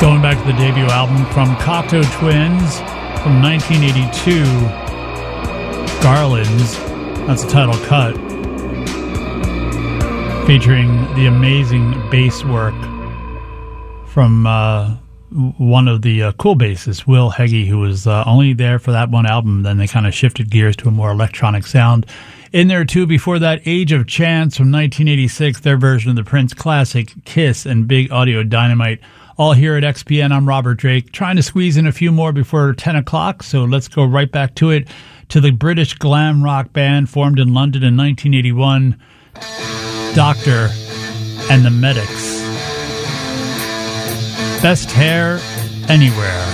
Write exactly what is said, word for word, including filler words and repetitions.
Going back to the debut album from Cocteau Twins from nineteen eighty-two, Garlands, that's the title cut, featuring the amazing bass work from uh, one of the uh, cool bassists, Will Heggie, who was uh, only there for that one album. Then they kind of shifted gears to a more electronic sound. In there, too, before that, Age of Chance from nineteen eighty-six, their version of the Prince classic, Kiss, and Big Audio Dynamite. All here at X P N. I'm Robert Drake, trying to squeeze in a few more before ten o'clock, so let's go right back to it, to the British glam rock band formed in London in nineteen eighty-one, Doctor and the Medics. Best Hair Anywhere.